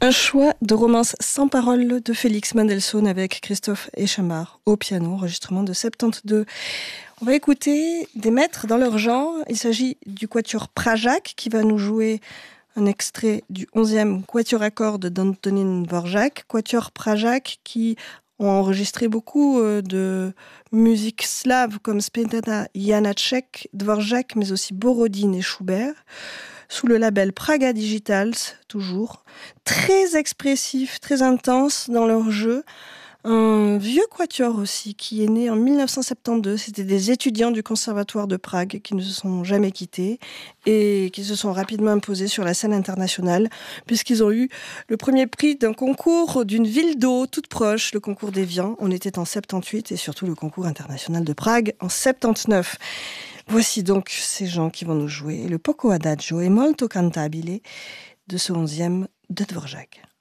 Un choix de romance sans parole de Félix Mendelssohn avec Christophe Eschamard au piano, enregistrement de 72. On va écouter des maîtres dans leur genre. Il s'agit du quatuor Pražák qui va nous jouer un extrait du 11e quatuor à cordes d'Antonín Dvořák. Quatuor Pražák qui ont enregistré beaucoup de musique slave comme Smetana, Janáček, Dvořák, mais aussi Borodine et Schubert, sous le label Praga Digitals, toujours. Très expressif, très intense dans leur jeu. Un vieux quatuor aussi, qui est né en 1972. C'était des étudiants du Conservatoire de Prague qui ne se sont jamais quittés et qui se sont rapidement imposés sur la scène internationale, puisqu'ils ont eu le premier prix d'un concours d'une ville d'eau toute proche, le concours d'Évian. On était en 78 et surtout le concours international de Prague en 79. Voici donc ces gens qui vont nous jouer le Poco Adagio et Molto Cantabile de ce 11e de Dvořák.